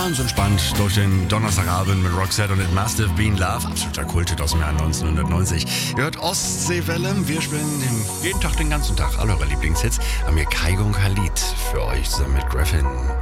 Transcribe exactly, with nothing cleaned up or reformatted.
Ganz entspannt durch den Donnerstagabend mit Roxette und It Must Have Been Love. Absoluter Kulthit aus dem Jahr neunzehnhundertneunzig. Ihr hört Ostseewelle. Wir spielen den, jeden Tag, den ganzen Tag, alle eure Lieblingshits. Haben wir Kaigo und Khalid für euch zusammen mit Griffin.